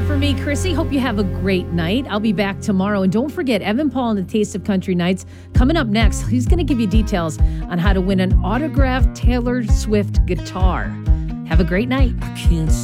for me, Chrissy. Hope you have a great night. I'll be back tomorrow. And don't forget, Evan Paul and the Taste of Country Nights coming up next. He's going to give you details on how to win an autographed Taylor Swift guitar. Have a great night. I can't